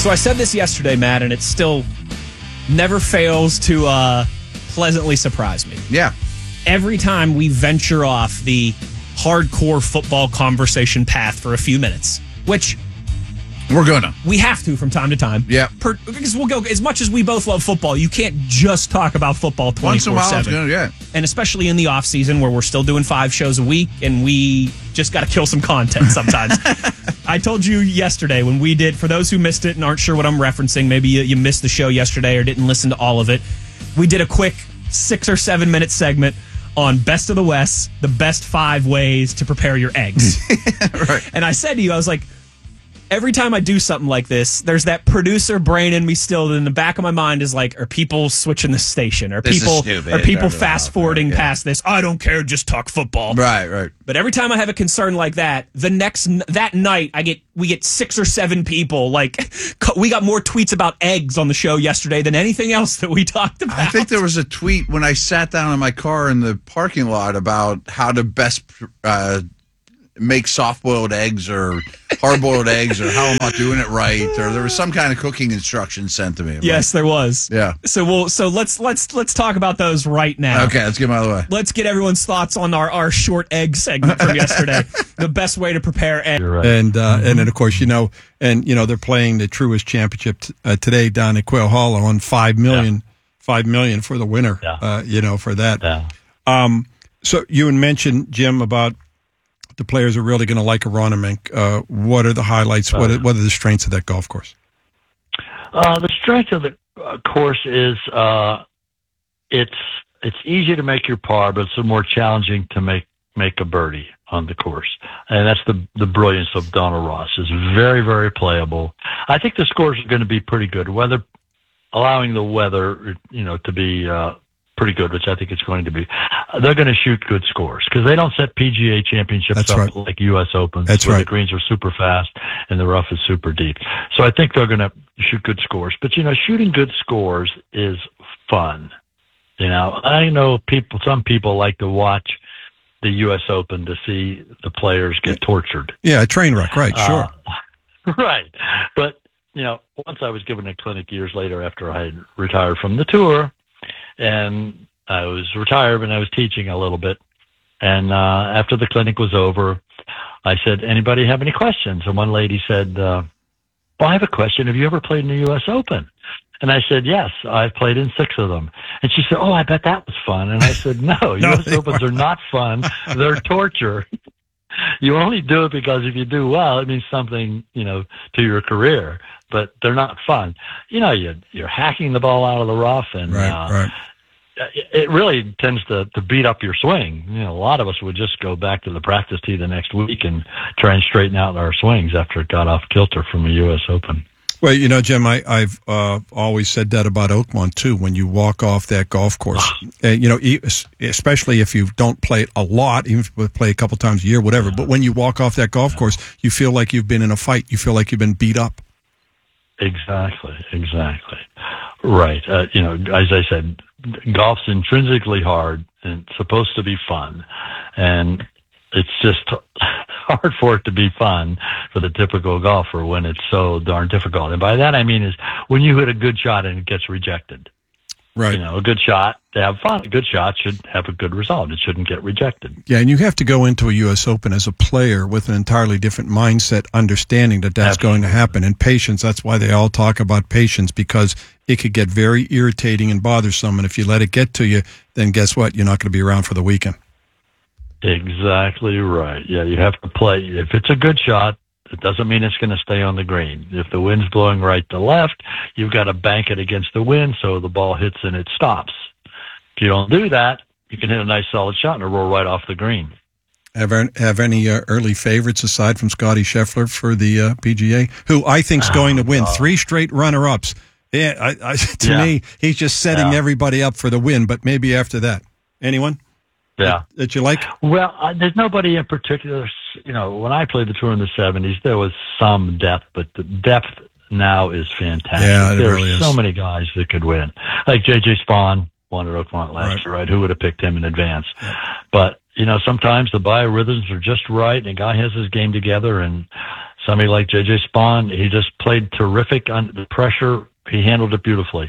So I said this yesterday, Matt, and it still never fails to pleasantly surprise me. Yeah. Every time we venture off the hardcore football conversation path for a few minutes, which we have to from time to time. Yeah. Because we'll go, as much as we both love football, you can't just talk about football 24/7. Once in a while, it's gonna, yeah. And especially in the off season where we're still doing 5 shows a week and we just got to kill some content sometimes. I told you yesterday when we did, for those who missed it and aren't sure what I'm referencing, maybe you missed the show yesterday or didn't listen to all of it. We did a quick 6 or 7 minute segment on Best of the West, the best 5 ways to prepare your eggs. Right. And I said to you, I was like, every time I do something like this, there's that producer brain in me still that in the back of my mind is like, are people switching the station? Are people fast forwarding past this? I don't care, just talk football. Right. But every time I have a concern like that, that night we get 6 or 7 people. Like, we got more tweets about eggs on the show yesterday than anything else that we talked about. I think there was a tweet when I sat down in my car in the parking lot about how to best make soft-boiled eggs or hard-boiled eggs, or how am I doing it right, or there was some kind of cooking instruction sent to me. Yes, there was. Yeah. So let's talk about those right now. Okay, let's get them out of the way. Let's get everyone's thoughts on our short egg segment from yesterday. The best way to prepare eggs. Right. And then of course they're playing the Truist Championship today down at Quail Hollow on $5 million for the winner. Yeah. For that. Yeah. So you had mentioned, Jim, about the players are really going to like Aronimink. What are the highlights? What are the strengths of that golf course? The strength of the course is it's easy to make your par, but it's more challenging to make a birdie on the course, and that's the brilliance of Donald Ross. It's very, very playable. I think the scores are going to be pretty good. Allowing the weather, to be pretty good, which I think it's going to be. They're going to shoot good scores because they don't set PGA championships up like U.S. Opens, where the greens are super fast and the rough is super deep. So I think they're going to shoot good scores. But, shooting good scores is fun. I know some people like to watch the U.S. Open to see the players get tortured. Yeah, a train wreck, right, sure. Right. But, once I was given a clinic years later after I had retired from the tour, and I was retired and I was teaching a little bit. And after the clinic was over, I said, anybody have any questions? And one lady said, well, I have a question. Have you ever played in the U.S. Open? And I said, yes, I've played in 6 of them. And she said, oh, I bet that was fun. And I said, no, U.S. Opens are not fun. They're torture. You only do it because if you do well, it means something, to your career. But they're not fun. You're hacking the ball out of the rough, and right. It really tends to beat up your swing. A lot of us would just go back to the practice tee the next week and try and straighten out our swings after it got off kilter from a U.S. Open. Well, Jim, I've always said that about Oakmont, too, when you walk off that golf course. Especially if you don't play it a lot, even if you play a couple times a year, whatever. But when you walk off that golf course, you feel like you've been in a fight. You feel like you've been beat up. Exactly. Right. As I said, golf's intrinsically hard and supposed to be fun. And it's just hard for it to be fun for the typical golfer when it's so darn difficult. And by that I mean is when you hit a good shot and it gets rejected. Right. A good shot to have fun. A good shot should have a good result. It shouldn't get rejected. Yeah, and you have to go into a U.S. Open as a player with an entirely different mindset, understanding that that's going to happen. And patience, that's why they all talk about patience, because it could get very irritating and bothersome. And if you let it get to you, then guess what? You're not going to be around for the weekend. Exactly right. Yeah, you have to play. If it's a good shot, it doesn't mean it's going to stay on the green. If the wind's blowing right to left, you've got to bank it against the wind so the ball hits and it stops. If you don't do that, you can hit a nice solid shot and it'll roll right off the green. Have any early favorites aside from Scotty Scheffler for the PGA, who I think's going to win 3 straight runner-ups? Yeah, to me, he's just setting everybody up for the win, but maybe after that. Anyone? Yeah. That you like? Well, there's nobody in particular. When I played the tour in the 70s, there was some depth, but the depth now is fantastic. Yeah, it there really are is. so many guys that could win. Like J.J. Spawn won at Oakmont last year, right? Who would have picked him in advance? Yeah. But, sometimes the biorhythms are just right, and a guy has his game together, and somebody like J.J. Spaun, he just played terrific under the pressure. He handled it beautifully.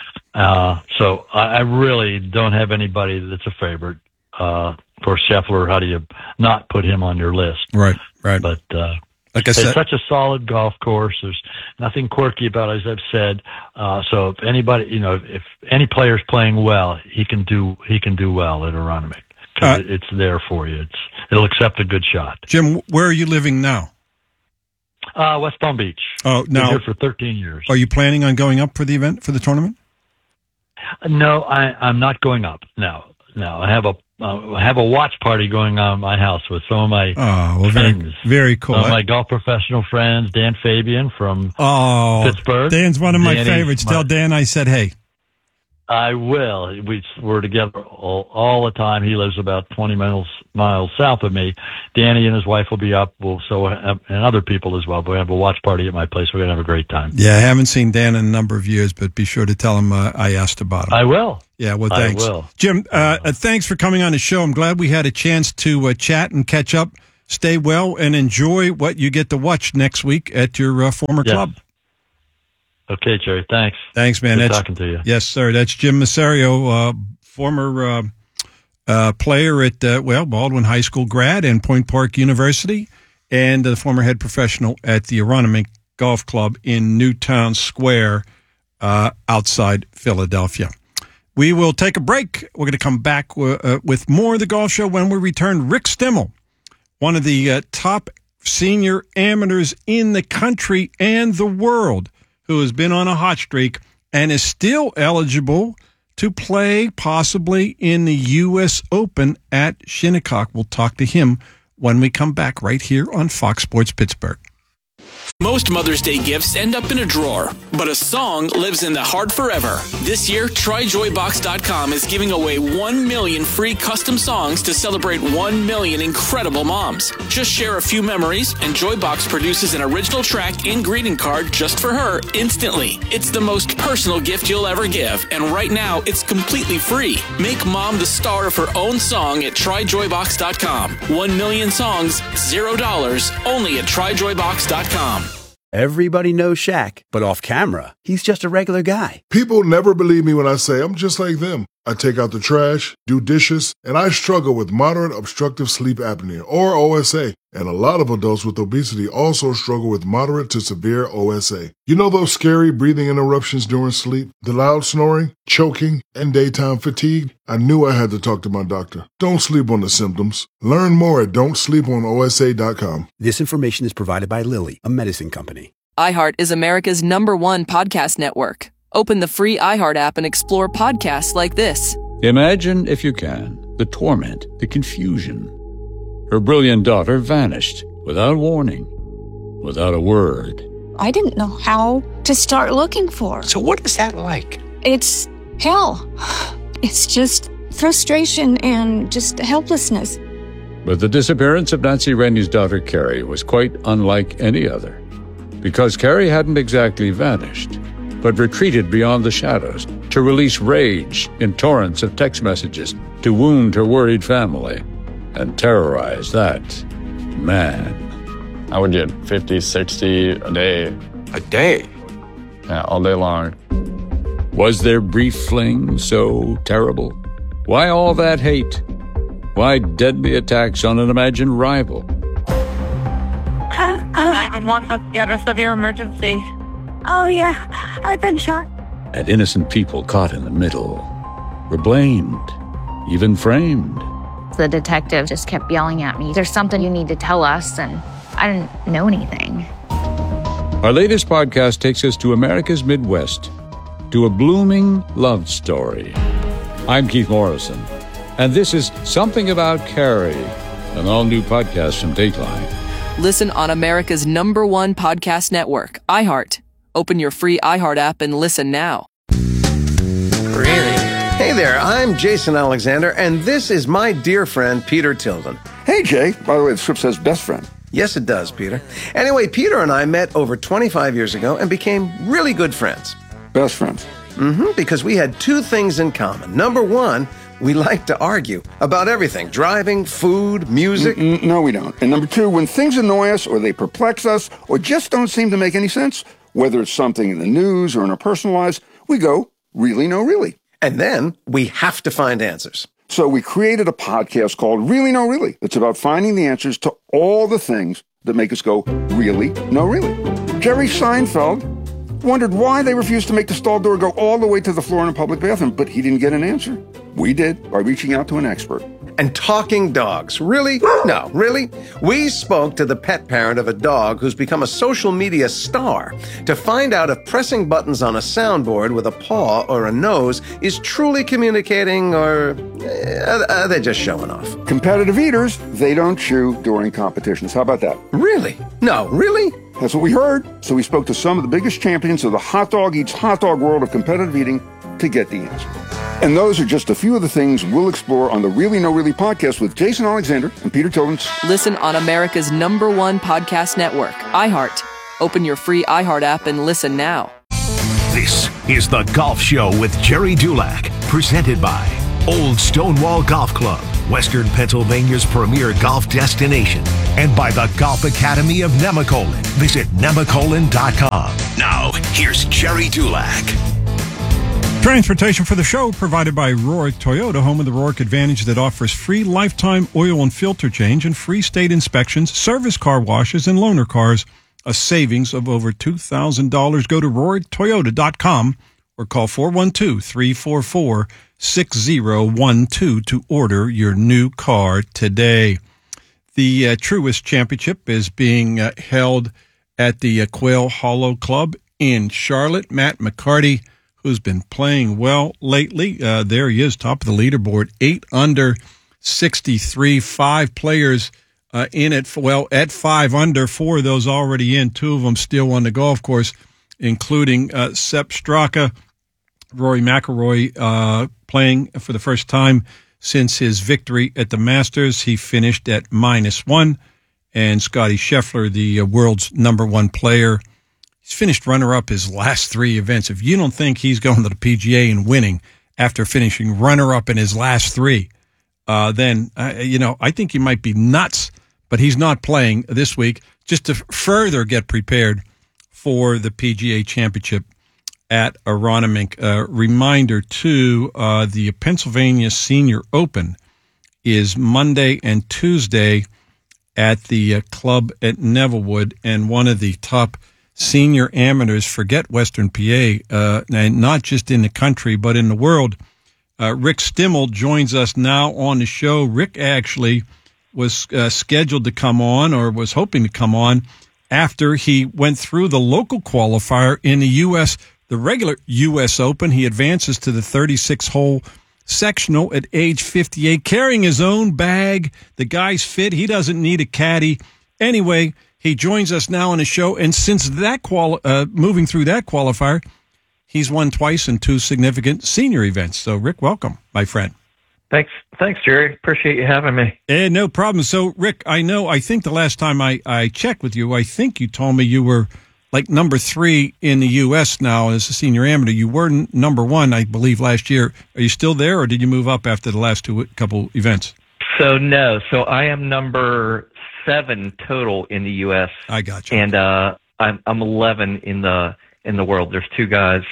So I really don't have anybody that's a favorite. Of course, Scheffler, how do you not put him on your list? Right. But like I said, it's such a solid golf course. There's nothing quirky about it, as I've said. So if anybody, if any player's playing well, he can do well at Aronimink. Because it's there for you. It'll accept a good shot. Jim, where are you living now? West Palm Beach. Oh, now been here for 13 years. Are you planning on going up for the event, for the tournament? No, I'm not going up. No. I have a watch party going on at my house with some of my friends. Very cool. Some of my golf professional friends, Dan Fabian from Pittsburgh. Dan's one of my favorites. Tell Dan I said hey. I will. We're together all the time. He lives about 20 miles south of me. Danny and his wife will be up. And other people as well. We'll have a watch party at my place. We're going to have a great time. Yeah, I haven't seen Dan in a number of years, but be sure to tell him I asked about him. I will. Yeah, well, thanks. I will. Jim, thanks for coming on the show. I'm glad we had a chance to chat and catch up. Stay well and enjoy what you get to watch next week at your former club. Okay, Jerry. Thanks. Thanks, man. Good talking to you. Yes, sir. That's Jim Masario, former player at Baldwin High School grad and Point Park University, and the former head professional at the Aronimink Golf Club in Newtown Square, outside Philadelphia. We will take a break. We're going to come back with more of the Golf Show when we return. Rick Stimmel, one of the top senior amateurs in the country and the world, who has been on a hot streak and is still eligible to play possibly in the U.S. Open at Shinnecock. We'll talk to him when we come back right here on Fox Sports Pittsburgh. Most Mother's Day gifts end up in a drawer, but a song lives in the heart forever. This year, TryJoyBox.com is giving away 1 million free custom songs to celebrate 1 million incredible moms. Just share a few memories, and Joybox produces an original track and greeting card just for her instantly. It's the most personal gift you'll ever give, and right now, it's completely free. Make mom the star of her own song at TryJoyBox.com. 1 million songs, $0, only at TryJoyBox.com. Everybody knows Shaq, but off camera, he's just a regular guy. People never believe me when I say I'm just like them. I take out the trash, do dishes, and I struggle with moderate obstructive sleep apnea, or OSA. And a lot of adults with obesity also struggle with moderate to severe OSA. You know those scary breathing interruptions during sleep, the loud snoring, choking, and daytime fatigue? I knew I had to talk to my doctor. Don't sleep on the symptoms. Learn more at don'tsleeponosa.com. This information is provided by Lilly, a medicine company. iHeart is America's #1 podcast network. Open the free iHeart app and explore podcasts like this. Imagine, if you can, the torment, the confusion. Her brilliant daughter vanished without warning, without a word. I didn't know how to start looking for her. So what is that like? It's hell. It's just frustration and just helplessness. But the disappearance of Nancy Rennie's daughter, Carrie, was quite unlike any other. Because Carrie hadn't exactly vanished, but retreated beyond the shadows to release rage in torrents of text messages to wound her worried family and terrorize that man. I would get 50, 60 a day. A day? Yeah, all day long. Was their brief fling so terrible? Why all that hate? Why deadly attacks on an imagined rival? 911, you have a severe emergency. Oh, yeah, I've been shot. And innocent people caught in the middle were blamed, even framed. The detective just kept yelling at me, "There's something you need to tell us," and I didn't know anything. Our latest podcast takes us to America's Midwest, to a blooming love story. I'm Keith Morrison, and this is Something About Carrie, an all-new podcast from Dateline. Listen on America's #1 podcast network, iHeart. Open your free iHeart app and listen now. Really? Hey there, I'm Jason Alexander, and this is my dear friend, Peter Tilden. Hey, Jay. By the way, the script says best friend. Yes, it does, Peter. Anyway, Peter and I met over 25 years ago and became really good friends. Best friends. Because we had two things in common. Number one, we like to argue about everything. Driving, food, music. No, we don't. And number two, when things annoy us or they perplex us or just don't seem to make any sense, whether it's something in the news or in our personal lives, we go, really, no, really. And then we have to find answers. So we created a podcast called Really, No, Really. It's about finding the answers to all the things that make us go, really, no, really. Jerry Seinfeld wondered why they refused to make the stall door go all the way to the floor in a public bathroom, but he didn't get an answer. We did by reaching out to an expert. And talking dogs. Really? No, really? We spoke to the pet parent of a dog who's become a social media star to find out if pressing buttons on a soundboard with a paw or a nose is truly communicating or are they just showing off? Competitive eaters, they don't chew during competitions. How about that? Really? No, really? That's what we heard. So we spoke to some of the biggest champions of the hot dog eats hot dog world of competitive eating to get the answer. And those are just a few of the things we'll explore on the Really No Really podcast with Jason Alexander and Peter Tillins. Listen on America's #1 podcast network, iHeart. Open your free iHeart app and listen now. This is The Golf Show with Jerry Dulac, presented by Old Stonewall Golf Club, Western Pennsylvania's premier golf destination, and by the Golf Academy of Nemacolin. Visit nemacolin.com. Now, here's Jerry Dulac. Transportation for the show provided by Rourke Toyota, home of the Rourke Advantage that offers free lifetime oil and filter change and free state inspections, service car washes, and loaner cars. A savings of over $2,000. Go to RourkeToyota.com or call 412-344-6012 to order your new car today. The Truist Championship is being held at the Quail Hollow Club in Charlotte. Matt McCarty, who's been playing well lately. There he is, top of the leaderboard, 8 under, 63, 5 players in it. Well, at 5 under, 4 of those already in, 2 of them still on the golf course, including Sepp Straka. Rory McIlroy playing for the first time since his victory at the Masters. He finished at -1. And Scottie Scheffler, the world's #1 player, he's finished runner-up his last 3 events. If you don't think he's going to the PGA and winning after finishing runner-up in his last 3, then, I think he might be nuts. But he's not playing this week just to further get prepared for the PGA Championship at Aronimink. Reminder, too, the Pennsylvania Senior Open is Monday and Tuesday at the club at Nevillewood, and one of the top senior amateurs, forget Western PA, and not just in the country, but in the world. Rick Stimmel joins us now on the show. Rick actually was scheduled to come on, or was hoping to come on, after he went through the local qualifier in the regular U.S. Open. He advances to the 36-hole sectional at age 58, carrying his own bag. The guy's fit. He doesn't need a caddy. Anyway, he joins us now on the show, and since that moving through that qualifier, he's won twice in 2 significant senior events. So, Rick, welcome, my friend. Thanks, Jerry. Appreciate you having me. No problem. So, Rick, I think the last time I checked with you, I think you told me you were like #3 in the U.S. now as a senior amateur. You were #1, I believe, last year. Are you still there, or did you move up after the last couple events? So, no. So, I am number 7 total in the U.S. I got you. And I'm 11 in the world. There's 2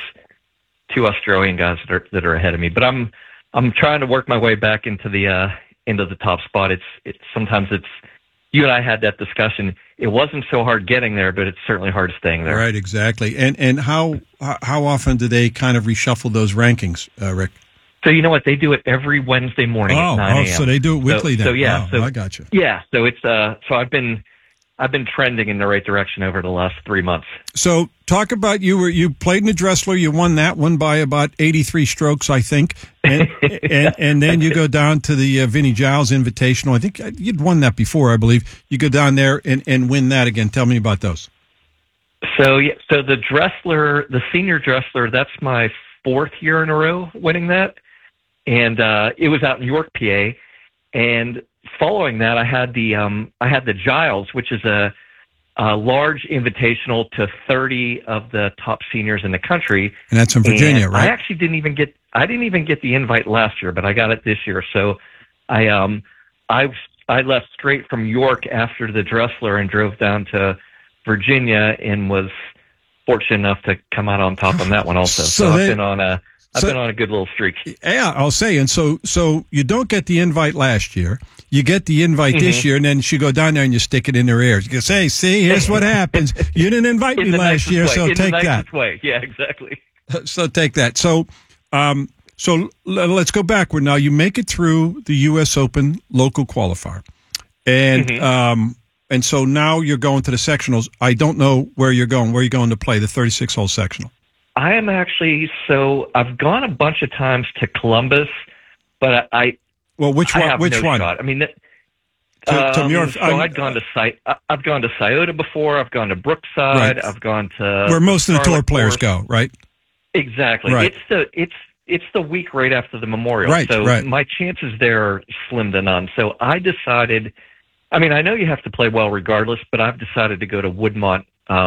Australian guys that are ahead of me. But I'm trying to work my way back into the top spot. Sometimes you and I had that discussion. It wasn't so hard getting there, but it's certainly hard staying there. Right, exactly. And how often do they kind of reshuffle those rankings, Rick? So you know what? They do it every Wednesday morning at 9 a.m. So they do it weekly then. So yeah, I got you. Yeah, so it's so I've been trending in the right direction over the last 3 months. So talk about you played in the Dressler. You won that one by about 83 strokes, I think, and then you go down to the Vinnie Giles Invitational. I think you'd won that before, I believe. You go down there and win that again. Tell me about those. So the Dressler, the senior Dressler, that's my 4th year in a row winning that, and it was out in York, PA, and following that, I had the Giles, which is a large invitational to 30 of the top seniors in the country. And that's in Virginia, and right? I actually didn't even get the invite last year, but I got it this year. So I left straight from York after the Dressler and drove down to Virginia and was fortunate enough to come out on top on that one also. So I've been on a good little streak. Yeah, I'll say. And so you don't get the invite last year. You get the invite this year, and then you go down there and you stick it in their ears. You say, see, here's what happens. You didn't invite me last year, so take that. Way. Yeah, exactly. So take that. So let's go backward now. You make it through the U.S. Open local qualifier. And so now you're going to the sectionals. I don't know where you're going. Where are you going to play, the 36-hole sectional? I am actually, I've gone a bunch of times to Columbus, but which one? Which one? Shot. I mean, I've gone to Scioto before. I've gone to Brookside. Right. I've gone to where most of the Charlotte tour players Course. go, right? Exactly. Right. It's the week right after the Memorial, right, so right. My chances there are slim to none. So I decided. I mean, I know you have to play well regardless, but I've decided to go to Woodmont.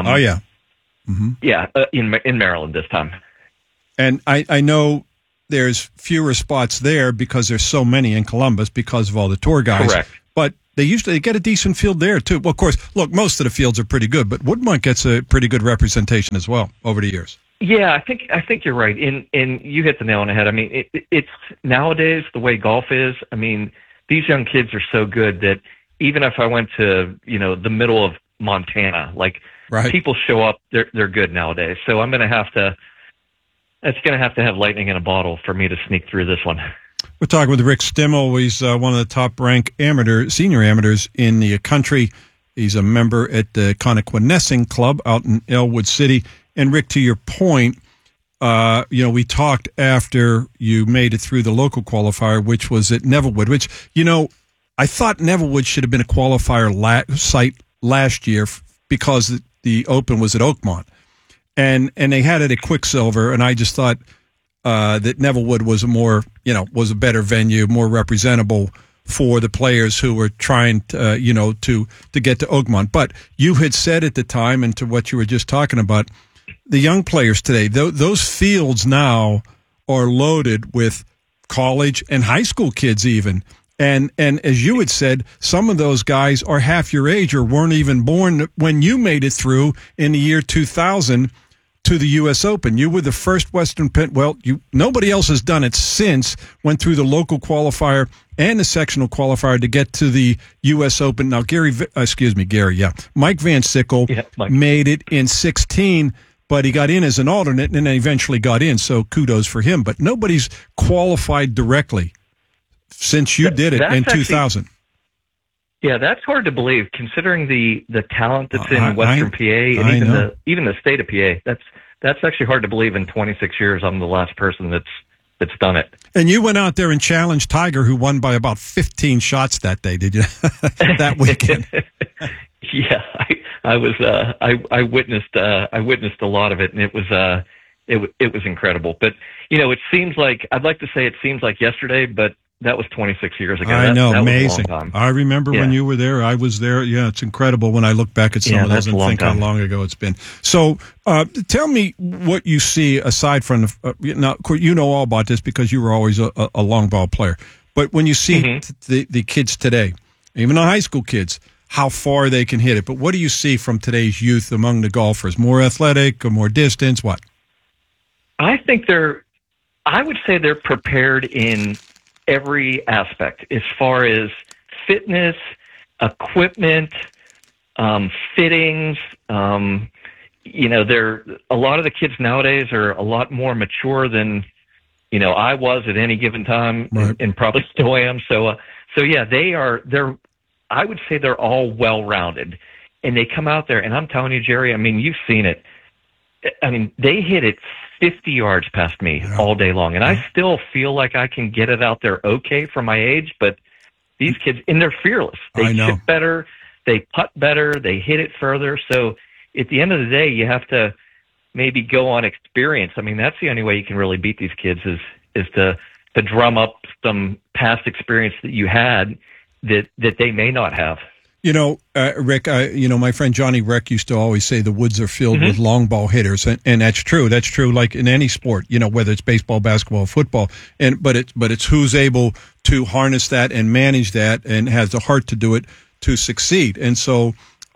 In Maryland this time. And I know there's fewer spots there because there's so many in Columbus because of all the tour guys. Correct. But they get a decent field there too. Well, of course, look, most of the fields are pretty good, but Woodmont gets a pretty good representation as well over the years. Yeah, I think you're right. And you hit the nail on the head. I mean, it's nowadays the way golf is. I mean, these young kids are so good that even if I went to the middle of Montana, like people show up, they're good nowadays. So I'm going to have to. It's going to have lightning in a bottle for me to sneak through this one. We're talking with Rick Stimmel. He's one of the top-ranked senior amateurs in the country. He's a member at the Connequenessing Club out in Elwood City. And Rick, to your point, we talked after you made it through the local qualifier, which was at Nevillewood, which, I thought Nevillewood should have been a qualifier site last year because the Open was at Oakmont. And they had it at Quicksilver, and I just thought that Nevillewood was was a better venue, more representable for the players who were trying to, to get to Oakmont. But you had said at the time, and to what you were just talking about, the young players today, those fields now are loaded with college and high school kids even. And as you had said, some of those guys are half your age or weren't even born when you made it through in the year 2000 to the U.S. Open. You were the first Western Penn. Well, nobody else has done it since. Went through the local qualifier and the sectional qualifier to get to the U.S. Open. Now, Mike Van Sickle made it in 16, but he got in as an alternate and then eventually got in. So kudos for him. But nobody's qualified directly since you did it in 2000. Yeah, that's hard to believe considering the talent that's in Western PA and even the state of PA. That's actually hard to believe. In 26 years, I'm the last person that's done it. And you went out there and challenged Tiger, who won by about 15 shots that day. Did you? That weekend? Yeah, I was. I witnessed a lot of it, and it was incredible. But it seems like I'd like to say it seems like yesterday, but that was 26 years ago. I know, that amazing. Was a long time. I remember when you were there. I was there. Yeah, it's incredible when I look back at some of those and think how long ago it's been. So tell me what you see aside from, now, you know all about this because you were always a long ball player. But when you see the kids today, even the high school kids, how far they can hit it. But what do you see from today's youth among the golfers? More athletic or more distance? What? I would say they're prepared in every aspect as far as fitness, equipment, fittings. They're a lot of the kids nowadays are a lot more mature than I was at any given time, and probably still am. So yeah, they're. I would say they're all well-rounded, and they come out there, and I'm telling you, Jerry. I mean, you've seen it. I mean, they hit it 50 yards past me all day long, and I still feel like I can get it out there okay for my age, but these kids, and they're fearless. They chip better, they putt better, they hit it further. So at the end of the day, you have to maybe go on experience. I mean, that's the only way you can really beat these kids is to drum up some past experience that you had that they may not have. Rick, my friend Johnny Reck used to always say the woods are filled with long ball hitters, and that's true. That's true, like in any sport, whether it's baseball, basketball, football, but it's who's able to harness that and manage that and has the heart to do it to succeed. And so,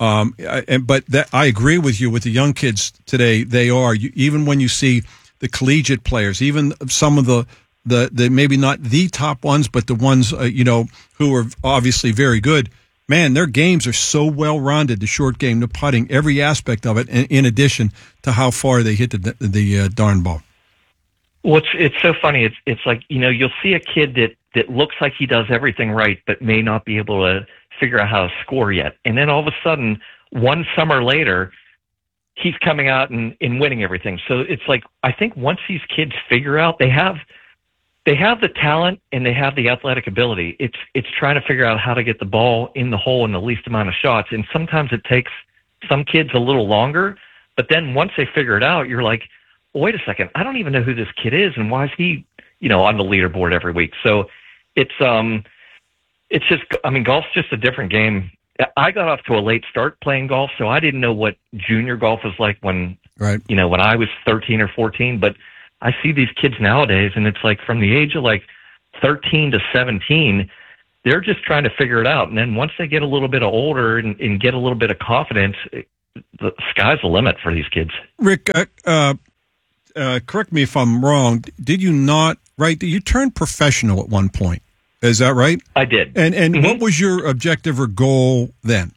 I agree with you with the young kids today. They are even when you see the collegiate players, even some of the maybe not the top ones, but the ones who are obviously very good. Man, their games are so well-rounded, the short game, the putting, every aspect of it, in addition to how far they hit the darn ball. Well, it's so funny. It's like, you'll see a kid that looks like he does everything right, but may not be able to figure out how to score yet. And then all of a sudden, one summer later, he's coming out and winning everything. So it's like, I think once these kids figure out they have the talent and they have the athletic ability. It's trying to figure out how to get the ball in the hole in the least amount of shots. And sometimes it takes some kids a little longer, but then once they figure it out, you're like, well, wait a second, I don't even know who this kid is and why is he, on the leaderboard every week. So it's just, golf's just a different game. I got off to a late start playing golf, so I didn't know what junior golf was like when I was 13 or 14, but I see these kids nowadays, and it's like from the age of like 13 to 17, they're just trying to figure it out. And then once they get a little bit older and get a little bit of confidence, the sky's the limit for these kids. Rick, correct me if I'm wrong. Did you not, you turned professional at one point? Is that right? I did. And what was your objective or goal then?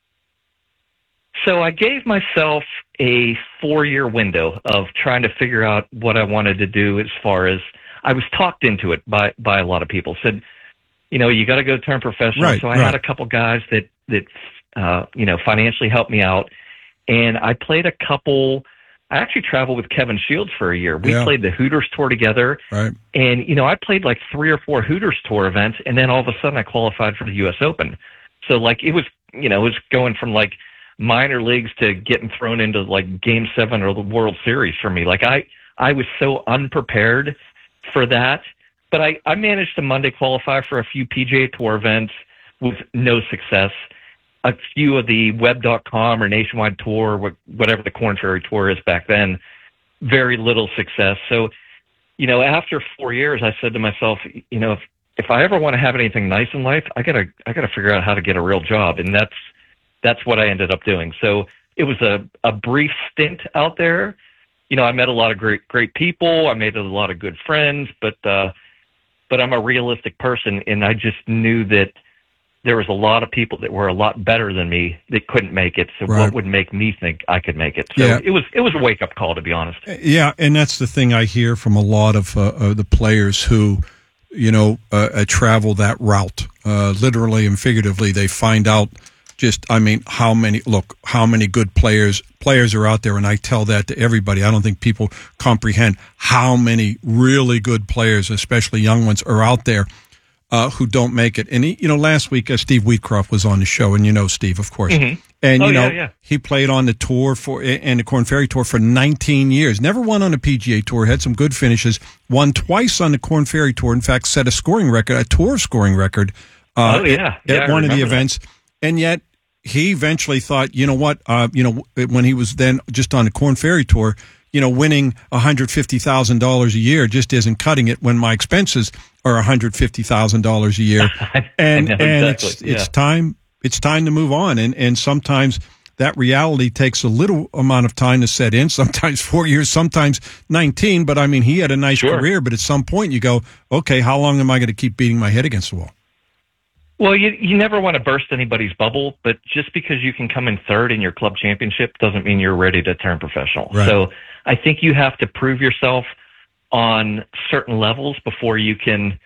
So I gave myself a 4-year window of trying to figure out what I wanted to do as far as I was talked into it by a lot of people. Said, you got to go turn professional. Right, so I had a couple guys that financially helped me out. And I played I actually traveled with Kevin Shields for a year. We played the Hooters Tour together. Right. And, I played like 3 or 4 Hooters Tour events. And then all of a sudden I qualified for the U.S. Open. So like it was going from like minor leagues to getting thrown into like Game 7 or the World Series for me. Like I was so unprepared for that, but I managed to Monday qualify for a few PGA Tour events with no success. A few of the Web.com or Nationwide Tour, whatever the Korn Ferry Tour is back then, very little success. So, after 4 years, I said to myself, if I ever want to have anything nice in life, I gotta figure out how to get a real job, and that's what I ended up doing. So it was a brief stint out there. I met a lot of great people. I made a lot of good friends, but I'm a realistic person, and I just knew that there was a lot of people that were a lot better than me that couldn't make it. So what would make me think I could make it? So it was a wake up call, to be honest. Yeah. And that's the thing I hear from a lot of the players who, travel that route, literally and figuratively. They find out how many good players are out there. And I tell that to everybody. I don't think people comprehend how many really good players, especially young ones, are out there who don't make it. And last week Steve Wheatcroft was on the show, and Steve, of course. Mm-hmm. And he played on the tour and the Korn Ferry Tour for 19 years. Never won on a PGA Tour. Had some good finishes. Won twice on the Korn Ferry Tour. In fact, set a tour scoring record. At one of the events. And yet he eventually thought, when he was then just on the Korn Ferry Tour, winning $150,000 a year just isn't cutting it when my expenses are $150,000 a year. And it's time to move on. And sometimes that reality takes a little amount of time to set in, sometimes 4 years, sometimes 19. But he had a nice career, but at some point you go, okay, how long am I going to keep beating my head against the wall? Well, you never want to burst anybody's bubble, but just because you can come in third in your club championship doesn't mean you're ready to turn professional. Right. So I think you have to prove yourself on certain levels before you can,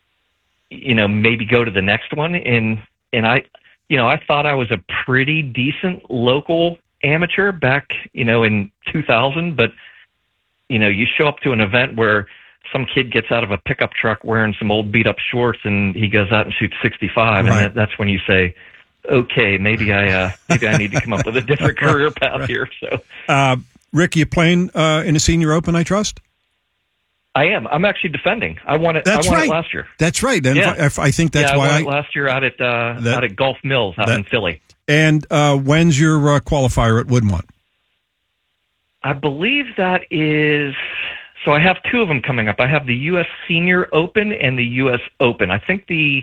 maybe go to the next one. And I thought I was a pretty decent local amateur back, in 2000, but, you show up to an event where some kid gets out of a pickup truck wearing some old beat up shorts and he goes out and shoots 65. Right. And that's when you say, okay, maybe I need to come up with a different career path here. So, Rick, you playing in the Senior Open, I trust? I am. I'm actually defending. I won it. That's I won right. it last year. That's right. And I think that's why I won it last year out at Gulf Mills out in Philly. And when's your qualifier at Woodmont? I believe that is. So I have two of them coming up. I have the U.S. Senior Open and the U.S. Open. I think the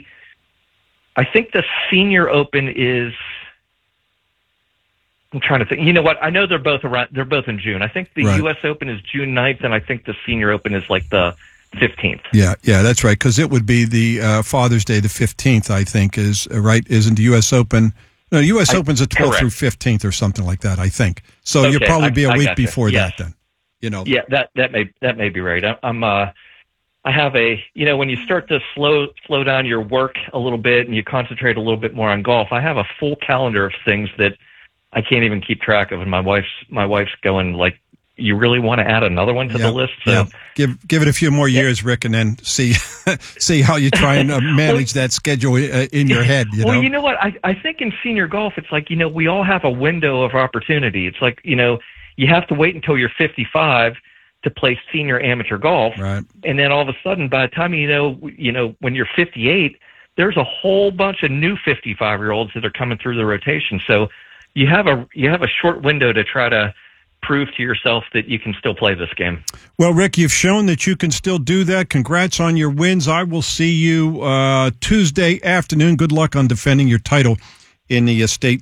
Senior Open is. I'm trying to think. You know what? I know they're both in June. I think the U.S. Open is June 9th, and I think the Senior Open is like the 15th. Yeah, that's right. Because it would be the Father's Day, the 15th. I think is right. Isn't the U.S. Open? No, U.S. Open's the 12th through 15th or something like that. I think. So okay, you'll probably be a week before yes. that. Then, you know. Yeah, that may be right. I have when you start to slow down your work a little bit and you concentrate a little bit more on golf, I have a full calendar of things that I can't even keep track of, and my wife's going like, "You really want to add another one to the list?" So give it a few more years, Rick, and then see how you try and manage that schedule in your head. Well, you know what? I think in senior golf, it's like we all have a window of opportunity. It's like you have to wait until you're 55 to play senior amateur golf, right? And then all of a sudden, by the time when you're 58, there's a whole bunch of new 55-year-olds that are coming through the rotation. So you have a short window to try to prove to yourself that you can still play this game. Well, Rick, you've shown that you can still do that. Congrats on your wins. I will see you Tuesday afternoon. Good luck on defending your title in the State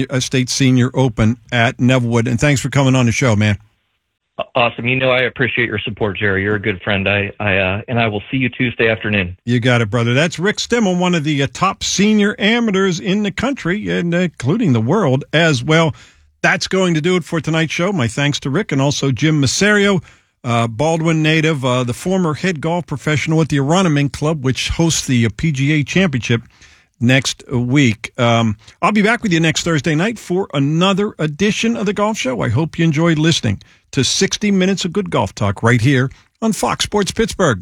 Senior Open at Nevillewood. And thanks for coming on the show, man. Awesome. I appreciate your support, Jerry. You're a good friend. And I will see you Tuesday afternoon. You got it, brother. That's Rick Stimmel, one of the top senior amateurs in the country, and including the world as well. That's going to do it for tonight's show. My thanks to Rick and also Jim Masario, Baldwin native, the former head golf professional at the Aronimink Club, which hosts the PGA Championship next week. I'll be back with you next Thursday night for another edition of the Golf Show. I hope you enjoyed listening to 60 Minutes of Good Golf Talk right here on Fox Sports Pittsburgh.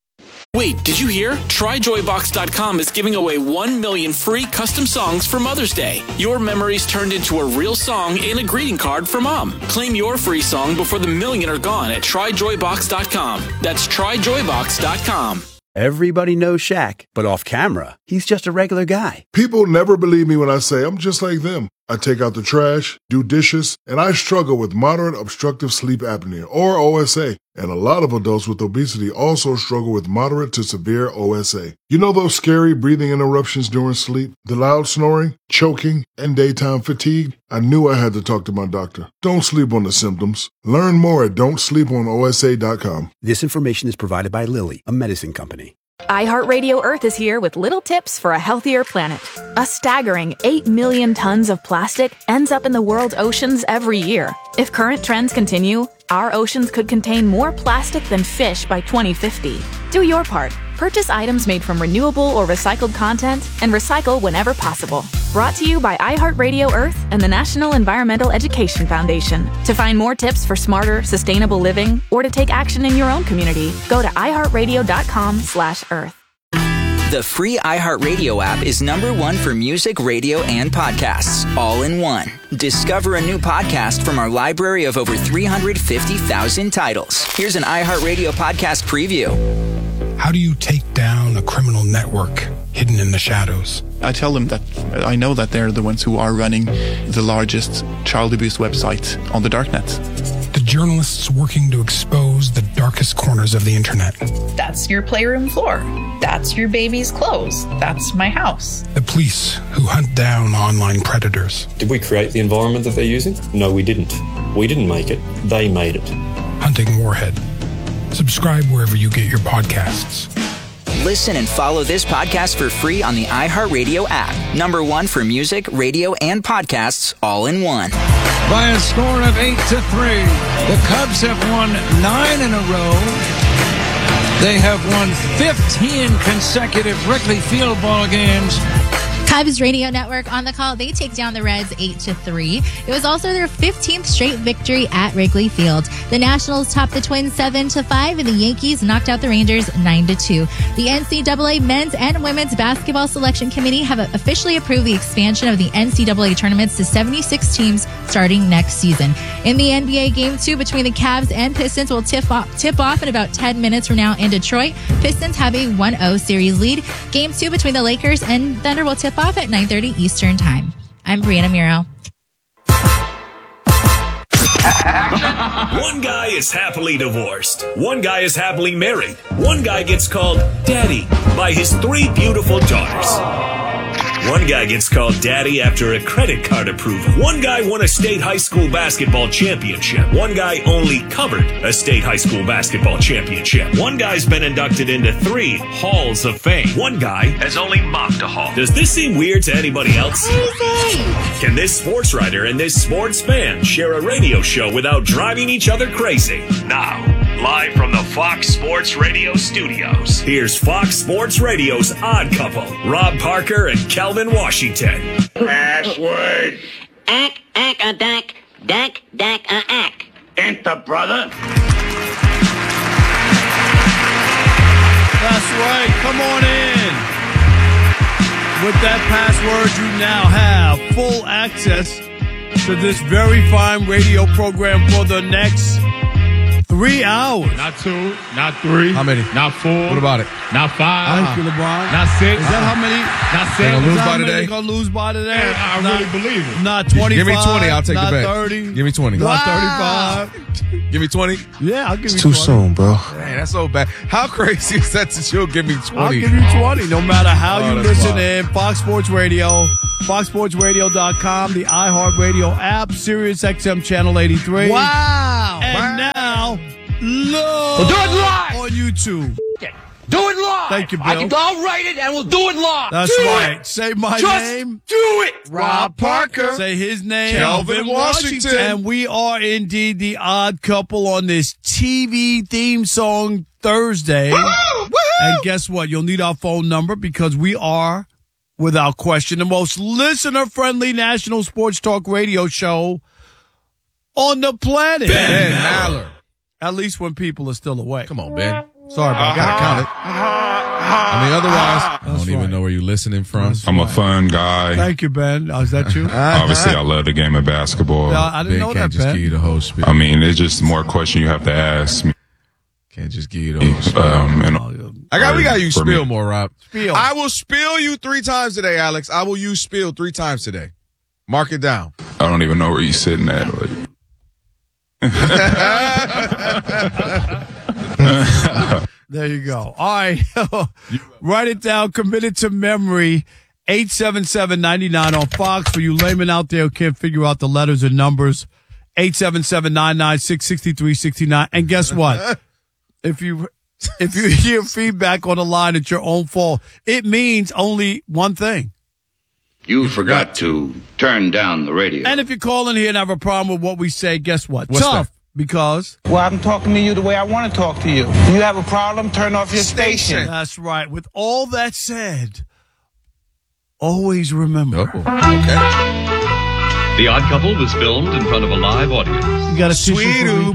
Wait, did you hear? TryJoyBox.com is giving away 1 million free custom songs for Mother's Day. Your memories turned into a real song and a greeting card for Mom. Claim your free song before the million are gone at TryJoyBox.com. That's TryJoyBox.com. Everybody knows Shaq, but off camera, he's just a regular guy. People never believe me when I say I'm just like them. I take out the trash, do dishes, and I struggle with moderate obstructive sleep apnea, or OSA. And a lot of adults with obesity also struggle with moderate to severe OSA. You know those scary breathing interruptions during sleep, the loud snoring, choking, and daytime fatigue? I knew I had to talk to my doctor. Don't sleep on the symptoms. Learn more at don'tsleeponosa.com. This information is provided by Lilly, a medicine company. iHeartRadio Earth is here with little tips for a healthier planet. A staggering 8 million tons of plastic ends up in the world's oceans every year. If current trends continue, our oceans could contain more plastic than fish by 2050. Do your part. Purchase items made from renewable or recycled content and recycle whenever possible. Brought to you by iHeartRadio Earth and the National Environmental Education Foundation. To find more tips for smarter, sustainable living or to take action in your own community, go to iHeartRadio.com/Earth. The free iHeartRadio app is #1 for music, radio, and podcasts, all in one. Discover a new podcast from our library of over 350,000 titles. Here's an iHeartRadio podcast preview. How do you take down a criminal network hidden in the shadows? I tell them that I know that they're the ones who are running the largest child abuse website on the darknet. The journalists working to expose the darkest corners of the internet. That's your playroom floor. That's your baby's clothes. That's my house. The police who hunt down online predators. Did we create the environment that they're using? No, we didn't. We didn't make it. They made it. Hunting Warhead. Subscribe wherever you get your podcasts. Listen and follow this podcast for free on the iHeartRadio app. #1 for music, radio, and podcasts, all in one. By a score of 8-3, the Cubs have won 9 in a row. They have won 15 consecutive Wrigley Field ball games. Cubs Radio Network on the call. They take down the Reds 8-3. It was also their 15th straight victory at Wrigley Field. The Nationals topped the Twins 7-5, and the Yankees knocked out the Rangers 9-2. The NCAA Men's and Women's Basketball Selection Committee have officially approved the expansion of the NCAA tournaments to 76 teams starting next season. In the NBA Game 2 between the Cavs and Pistons will tip off in about 10 minutes from now in Detroit. Pistons have a 1-0 series lead. Game 2 between the Lakers and Thunder will tip off at 9:30 Eastern Time. I'm Brianna Miro. One guy is happily divorced. One guy is happily married. One guy gets called Daddy by his 3 beautiful daughters. One guy gets called Daddy after a credit card approval. One guy won a state high school basketball championship. One guy only covered a state high school basketball championship. One guy's been inducted into 3 halls of fame. One guy has only mopped a hall. Does this seem weird to anybody else? Can this sports writer and this sports fan share a radio show without driving each other crazy? Now, live from the Fox Sports Radio studios, here's Fox Sports Radio's Odd Couple, Rob Parker and Calvin Washington. Password. Ack, ack. Enter, brother. That's right. Come on in. With that password, you now have full access to this very fine radio program for the next 3 hours. Not 2, not 3. How many? Not 4. What about it? Not 5. Thank you, LeBron. Not 6. Is that how many? Not 7. They're gonna lose by today? They're going to lose by today? I really believe it. Not 25. Give me 20. I'll take the bet. Not 30. Give me 20. Not 35. Give me 20. Yeah, I'll give you 20. It's too soon, bro. Man, that's so bad. How crazy is that you'll give me 20? I'll give you 20 no matter how you listen wild. in. Fox Sports Radio, foxsportsradio.com, the iHeartRadio app, Sirius XM Channel 83. Wow. And now, look We'll do it live on YouTube. Do it live. Thank you, Bill. I'll write it and we'll do it live. That's do right. It. Say my Just name. Do it. Rob Parker. Say his name. Calvin Washington. And we are indeed the odd couple on this TV theme song Thursday. Woo-hoo! And guess what? You'll need our phone number because we are, without question, the most listener-friendly national sports talk radio show on the planet. Ben Maller. At least when people are still awake. Come on, Ben. Sorry about that. Gotta count it. I mean, otherwise, I don't even know where you're listening from. I'm a fun guy. Thank you, Ben. Oh, is that you? Obviously, I love the game of basketball. No, I didn't know that, just Ben. give you the whole spiel. I mean, it's just more question you have to ask me. Can't just give you the whole spiel. We got you spill more, Rob. Spiel. I will spill you 3 times today, Alex. I will use spill 3 times today. Mark it down. I don't even know where you're sitting at. There you go. All right. Write it down. Commit it to memory. 877-99 on Fox. For you laymen out there who can't figure out the letters and numbers, 877-996-6369. And guess what? If you hear feedback on the line, it's your own fault. It means only one thing. You forgot to turn down the radio. And if you call in here and have a problem with what we say, guess what? What's Tough. that? Because well, I'm talking to you the way I want to talk to you. You have a problem, turn off your station. That's right. With all that said, always remember. Okay. The Odd Couple was filmed in front of a live audience. You got a tissue for me?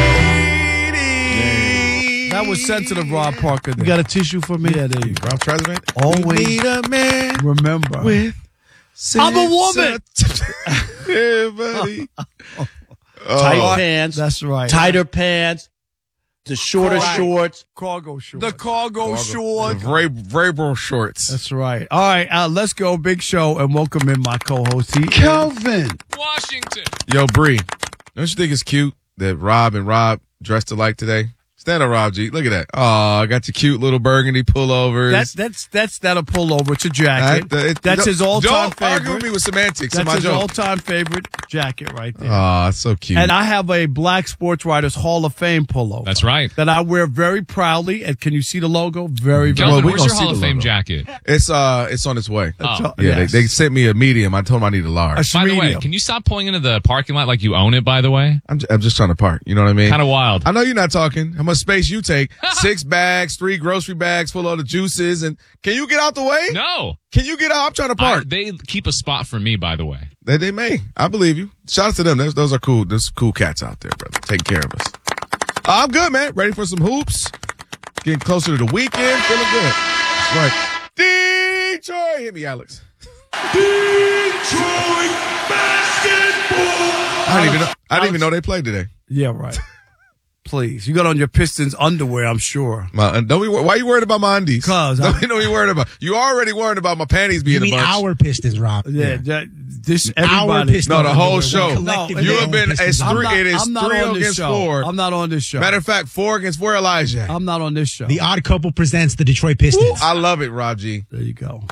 Beanie. That was sensitive, Rob Parker. You got a tissue for me? Yeah, there you go. Rob President. Always need a man remember. With I'm a woman. Everybody. Tight pants. That's right. Tighter pants. The shorter shorts. Cargo shorts. The cargo shorts. The Vrabel shorts. That's right. All right, let's go. Big show, and welcome in my co-host, Calvin Washington. Yo, Bree, don't you think it's cute that Rob and Rob dressed alike today? Stand up, Rob G. Look at that. Oh, I got your cute little burgundy pullovers. That's not a pullover. It's a jacket. That's his all-time favorite. Don't argue with me with semantics. That's his all-time favorite jacket right there. Oh, it's so cute. And I have a Black Sports Writers Hall of Fame pullover. That's right. That I wear very proudly. And can you see the logo? Very, very Calvin, well, where's your Hall of Fame jacket? It's on its way. Oh. Yeah, Yes. they sent me a medium. I told them I need a large. By the way, can you stop pulling into the parking lot like you own it, by the way? I'm just trying to park. You know what I mean? Kind of wild. I know you're not talking. How much space you take. 6 bags, 3 grocery bags full of the juices. And can you get out the way? No. Can you get out? I'm trying to park. They keep a spot for me, by the way. They may. I believe you. Shout out to them. Those are cool. There's cool cats out there, brother. Taking care of us. I'm good, man. Ready for some hoops. Getting closer to the weekend. Feeling good. That's right. Detroit. Hit me, Alex. Detroit basketball. I didn't even know they played today. Yeah, right. Please. You got on your Pistons underwear, I'm sure. Why are you worried about my undies? Because don't you know what you're worried about? You already worried about my panties being you mean a bunch. our Pistons, Rob? Yeah. Everybody. No, the whole show. No, you have been. It is 3 against 4. I'm not on this show. Matter of fact, 4 against 4, Elijah. I'm not on this show. The Odd Couple presents the Detroit Pistons. I love it, Rob G. There you go.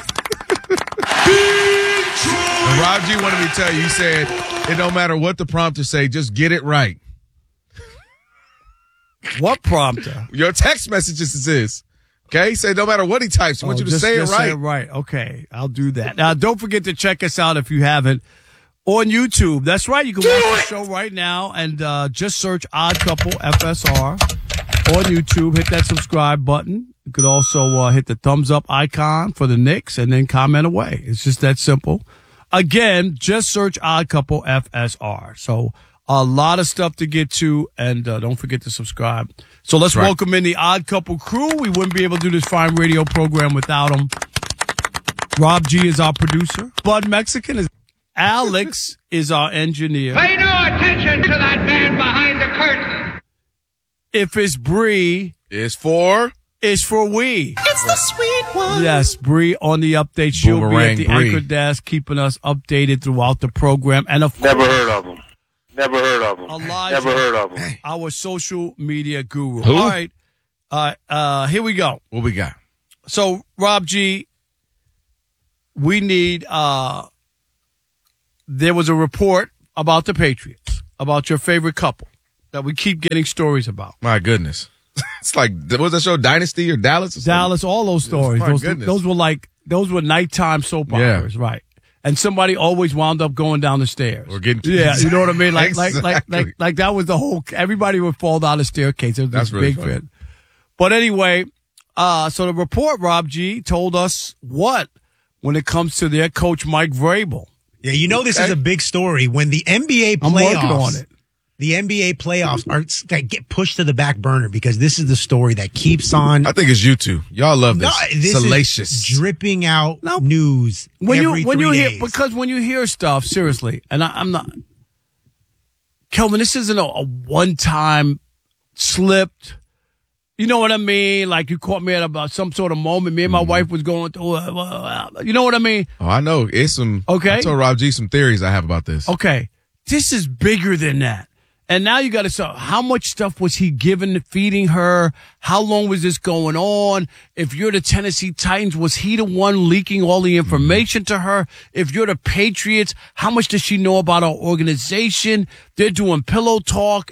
And Rob G wanted me to tell you, he said, it don't matter what the prompter say, just get it right. What prompter? Your text messages is. Okay? He said no matter what he types, he wants you to say it right. Say it right. Okay, I'll do that. Now, don't forget to check us out if you haven't on YouTube. That's right. You can watch the show right now and just search Odd Couple FSR on YouTube. Hit that subscribe button. You could also hit the thumbs up icon for the Knicks and then comment away. It's just that simple. Again, just search Odd Couple FSR. So a lot of stuff to get to, and don't forget to subscribe. So let's welcome in the Odd Couple crew. We wouldn't be able to do this fine radio program without them. Rob G is our producer. Bud Mexican is Alex is our engineer. Pay no attention to that man behind the curtain. If it's Bree, it's for we. It's the sweet one. Yes, Bree on the update. She'll Boomerang be at the Bree. anchor desk, keeping us updated throughout the program. And of Never heard of him. Never heard of him. Elijah, Never heard of him. our social media guru. Who? All right. Here we go. What we got? So, Rob G, we need, there was a report about the Patriots, about your favorite couple that we keep getting stories about. My goodness. It's like, what was that show, Dynasty or Dallas? Or something? Dallas, all those stories. My goodness. Those were nighttime soap operas, right? And somebody always wound up going down the stairs. Or getting you know what I mean? Like that was the whole. Everybody would fall down the staircase. It was That's this really big funny. fit. But anyway, so the report, Rob G, told us what when it comes to their coach Mike Vrabel. Yeah, you know this is a big story when the NBA playoffs. I'm working on it. The NBA playoffs get pushed to the back burner because this is the story that keeps on. I think it's you two. Y'all love this. This Salacious. is dripping out news When every you 3 hear days. because when you hear stuff seriously, and I'm not, Kelvin, this isn't a one-time slipped. You know what I mean? Like you caught me at about some sort of moment. Me and my wife was going through. You know what I mean? Oh, I know. It's some. Okay. I told Rob G some theories I have about this. Okay, this is bigger than that. And now you got to say, how much stuff was he feeding her? How long was this going on? If you're the Tennessee Titans, was he the one leaking all the information to her? If you're the Patriots, how much does she know about our organization? They're doing pillow talk.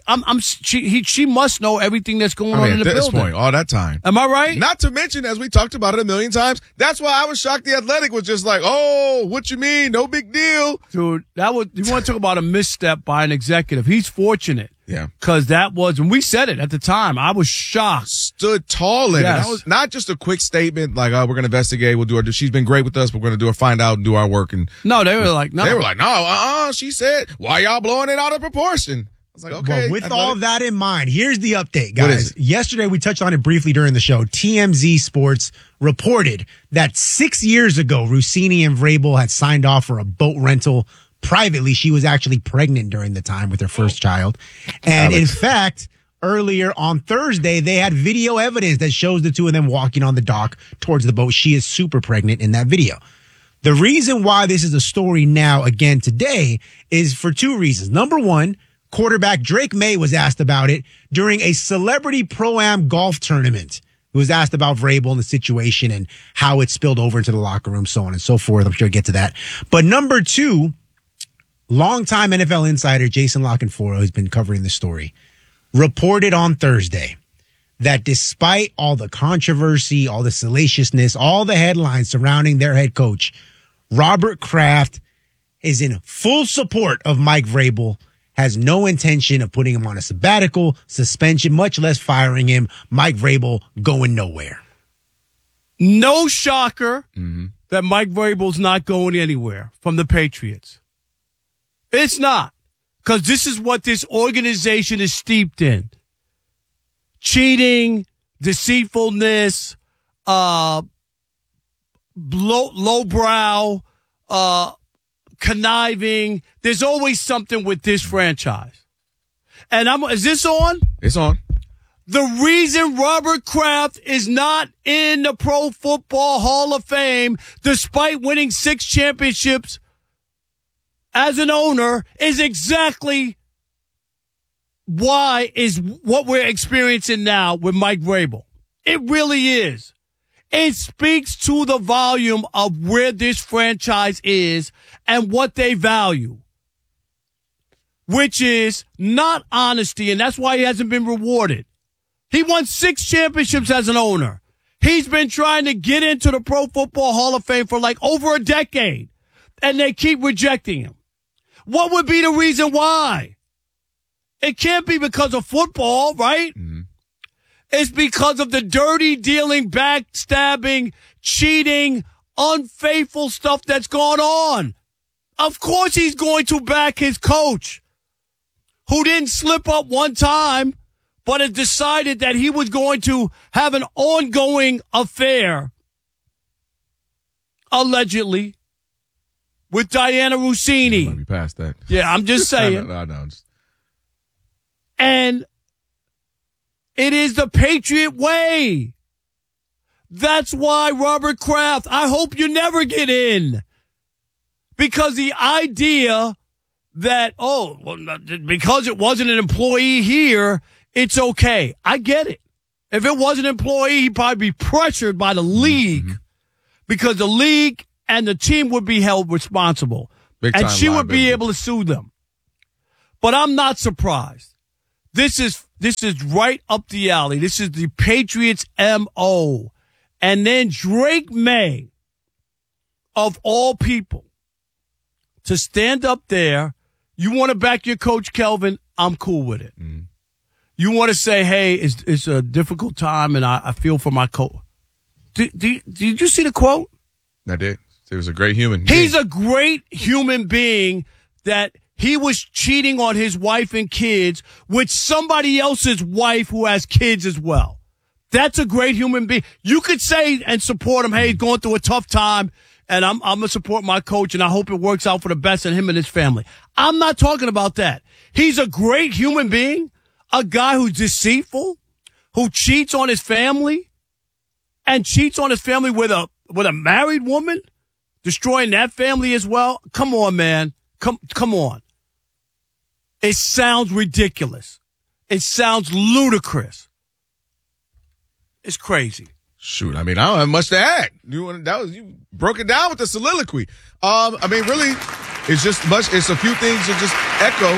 She must know everything that's going on in the at this building. point, all that time. Am I right? Not to mention, as we talked about it a million times, that's why I was shocked the Athletic was just like, oh, what you mean? No big deal. Dude, you want to talk about a misstep by an executive. He's fortunate. Yeah. Because that was, and we said it at the time, I was shocked. Stood tall in it. That was not just a quick statement like, oh, we're going to investigate. We'll do our, she's been great with us. But we're going to find out and do our work. And no, they were like, no. They were like, no, she said, why y'all blowing it out of proportion? I was like, okay. Well, with all of that in mind, here's the update, guys. What is it? Yesterday, we touched on it briefly during the show. TMZ Sports reported that 6 years ago, Rossini and Vrabel had signed off for a boat rental privately. She was actually pregnant during the time with her first child. And in fact, earlier on Thursday, they had video evidence that shows the two of them walking on the dock towards the boat. She is super pregnant in that video. The reason why this is a story now again today is for two reasons. Number one, quarterback Drake May was asked about it during a celebrity pro-am golf tournament. He was asked about Vrabel and the situation and how it spilled over into the locker room, so on and so forth. I'm sure we'll get to that. But number two, longtime NFL insider Jason Lockenforo, who's been covering the story, reported on Thursday that despite all the controversy, all the salaciousness, all the headlines surrounding their head coach, Robert Kraft is in full support of Mike Vrabel has no intention of putting him on a sabbatical, suspension, much less firing him. Mike Vrabel going nowhere. No shocker that Mike Vrabel's not going anywhere from the Patriots. It's not. Because this is what this organization is steeped in. Cheating, deceitfulness, lowbrow, conniving. There's always something with this franchise. And is this on? It's on. The reason Robert Kraft is not in the Pro Football Hall of Fame, despite winning 6 championships as an owner, is exactly why is what we're experiencing now with Mike Vrabel. It really is. It speaks to the volume of where this franchise is and what they value, which is not honesty, and that's why he hasn't been rewarded. He won 6 championships as an owner. He's been trying to get into the Pro Football Hall of Fame for like over a decade, and they keep rejecting him. What would be the reason why? It can't be because of football, right? Mm-hmm. It's because of the dirty dealing, backstabbing, cheating, unfaithful stuff that's gone on. Of course he's going to back his coach, who didn't slip up one time, but has decided that he was going to have an ongoing affair, allegedly, with Diana Rossini. Let me pass that. Yeah, I'm just saying. No. And it is the Patriot way. That's why, Robert Kraft, I hope you never get in. Because the idea that, because it wasn't an employee here, it's okay. I get it. If it was an employee, he'd probably be pressured by the league because the league and the team would be held responsible. And she would be able to sue them. But I'm not surprised. This is right up the alley. This is the Patriots' MO. And then Drake May, of all people, to stand up there. You want to back your coach, Kelvin? I'm cool with it. Mm. You want to say, hey, it's a difficult time and I feel for my coach. Did you see the quote? I did. He was a great human. He's a great human being that he was cheating on his wife and kids with somebody else's wife who has kids as well. That's a great human being. You could say and support him, hey, he's going through a tough time, and I'm going to support my coach, and I hope it works out for the best in him and his family. I'm not talking about that. He's a great human being, a guy who's deceitful, who cheats on his family, and cheats on his family with a married woman, destroying that family as well. Come on, man. Come on. It sounds ridiculous. It sounds ludicrous. It's crazy. Shoot, I mean, I don't have much to add. You broke it down with the soliloquy. Really, it's a few things that just echo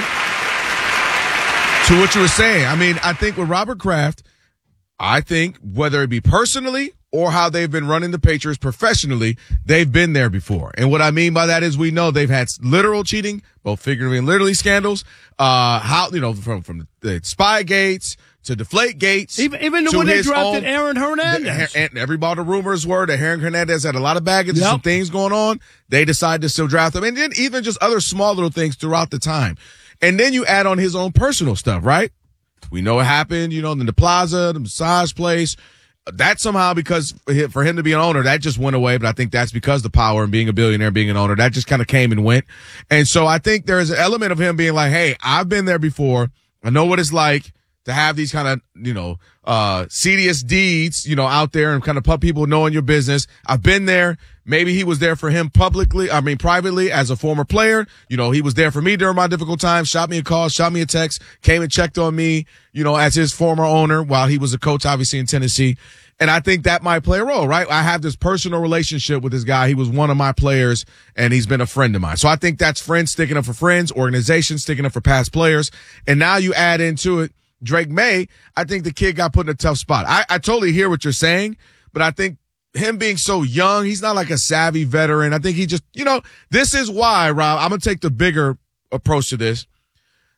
to what you were saying. I mean, I think with Robert Kraft, I think whether it be personally or how they've been running the Patriots professionally, they've been there before. And what I mean by that is we know they've had literal cheating, both figuratively and literally scandals. From the Spygates to Deflate Gates. Even when they drafted Aaron Hernandez. And everybody, the rumors were that Aaron Hernandez had a lot of baggage and some things going on. They decided to still draft him. And then even just other small little things throughout the time. And then you add on his own personal stuff, right? We know it happened, in the plaza, the massage place. That somehow, because for him to be an owner, that just went away. But I think that's because the power and being a billionaire, being an owner, that just kind of came and went. And so I think there's an element of him being like, hey, I've been there before. I know what it's like to have these kind of, serious deeds, out there and kind of people knowing your business. I've been there. Maybe he was there for him privately as a former player. He was there for me during my difficult times, shot me a call, shot me a text, came and checked on me, as his former owner while he was a coach, obviously in Tennessee. And I think that might play a role, right? I have this personal relationship with this guy. He was one of my players and he's been a friend of mine. So I think that's friends sticking up for friends, organizations sticking up for past players. And now you add into it Drake May. I think the kid got put in a tough spot. I totally hear what you're saying, but I think him being so young, he's not like a savvy veteran. I think he just, this is why, Rob, I'm going to take the bigger approach to this.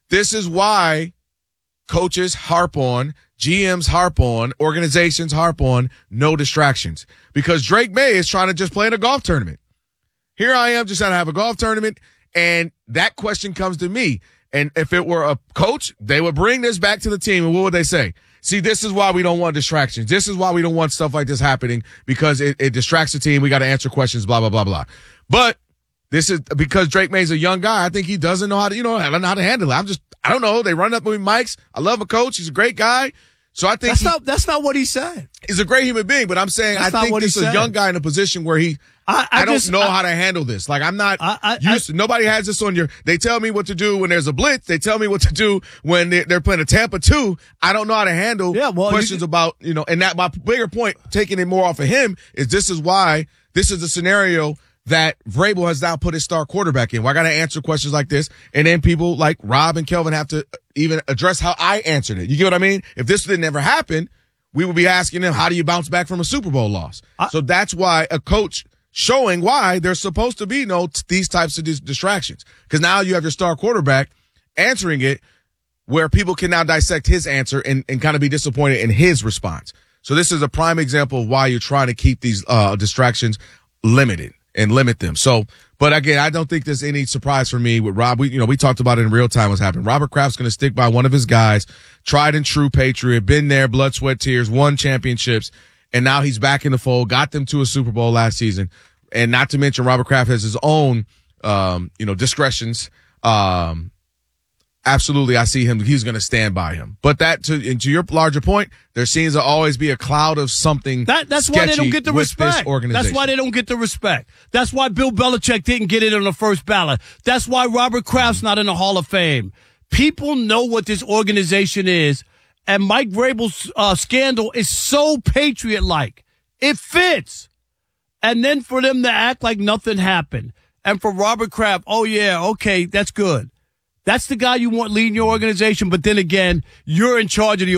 This is why coaches harp on, GMs harp on, organizations harp on no distractions. Because Drake May is trying to just play in a golf tournament. Here I am just trying to have a golf tournament, and that question comes to me. And if it were a coach, they would bring this back to the team, and what would they say? See, this is why we don't want distractions. This is why we don't want stuff like this happening, because it distracts the team. We got to answer questions, blah, blah, blah, blah. But this is because Drake May's a young guy. I think he doesn't know how to, I don't know how to handle it. I don't know. They run up with mics. I love a coach. He's a great guy. So I think that's not what he said. He's a great human being, but I'm saying I think this is a young guy in a position where I don't know how to handle this. Like, I'm not used to, nobody has this on they tell me what to do when there's a blitz. They tell me what to do when they're playing a Tampa 2. I don't know how to handle questions about, and that my bigger point, taking it more off of him, is this is the scenario that Vrabel has now put his star quarterback in, where I got to answer questions like this. And then people like Rob and Kelvin have to even address how I answered it. You get what I mean? If this didn't ever happen, we would be asking them, how do you bounce back from a Super Bowl loss? So that's why a coach showing why there's supposed to be these types of distractions. Because now you have your star quarterback answering it, where people can now dissect his answer and kind of be disappointed in his response. So this is a prime example of why you're trying to keep these distractions limited and limit them. So, but again, I don't think there's any surprise for me with Rob. We talked about it in real time what's happening. Robert Kraft's going to stick by one of his guys, tried and true Patriot, been there, blood, sweat, tears, won championships, and now he's back in the fold, got them to a Super Bowl last season. And not to mention Robert Kraft has his own, discretions. Absolutely, I see him. He's going to stand by him. But to your larger point, there seems to always be a cloud of something. That's why they don't get the respect. That's why they don't get the respect. That's why Bill Belichick didn't get it on the first ballot. That's why Robert Kraft's not in the Hall of Fame. People know what this organization is, and Mike Vrabel's scandal is so Patriot-like. It fits. And then for them to act like nothing happened, and for Robert Kraft, oh yeah, okay, that's good. That's the guy you want leading your organization, but then again, you're in charge of the